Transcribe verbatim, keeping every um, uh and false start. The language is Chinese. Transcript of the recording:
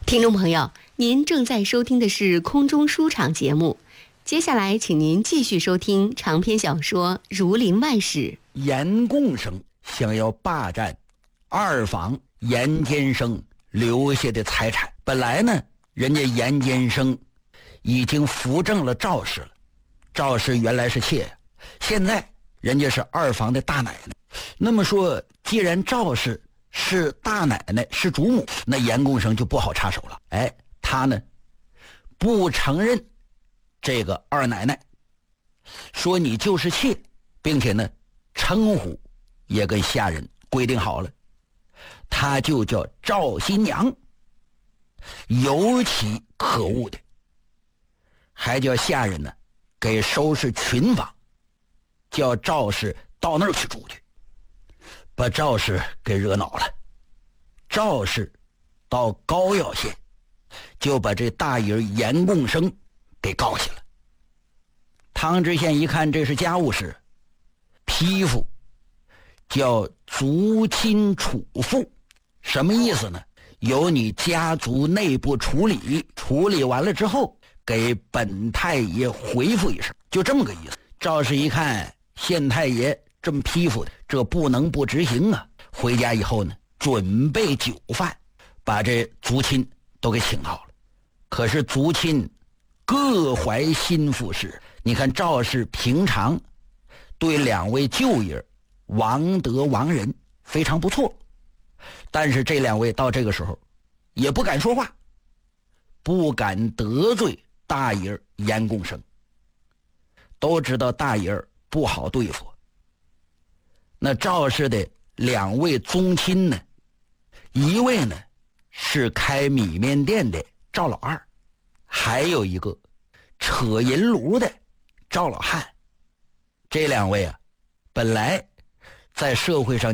听众朋友，您正在收听的是空中书场节目，接下来请您继续收听长篇小说《儒林外史》。 严贡生想要霸占二房严监生留下的财产，本来呢，人家严监生已经扶正了赵氏了，赵氏原来是妾，现在人家是二房的大奶奶。那么说，既然赵氏是大奶奶，是主母，那严贡生就不好插手了。哎，他呢不承认这个二奶奶，说你就是妾，并且呢称呼也跟下人规定好了，他就叫赵新娘。尤其可恶的，还叫下人呢给收拾群房，叫赵氏到那儿去住去，把赵氏给惹恼了。赵氏到高要县就把这大爷严贡生给告下了。汤知县一看这是家务事，批复叫族亲处复，什么意思呢？由你家族内部处理，处理完了之后给本太爷回复一声，就这么个意思。赵氏一看县太爷这么批复的，这不能不执行啊。回家以后呢，准备酒饭，把这族亲都给请到了。可是族亲各怀心腹事，你看赵氏平常对两位舅爷王德、王仁非常不错，但是这两位到这个时候也不敢说话，不敢得罪大爷严贡生，都知道大爷不好对付。那赵氏的两位宗亲呢，一位呢是开米面店的赵老二，还有一个扯银炉的赵老汉。这两位啊，本来在社会上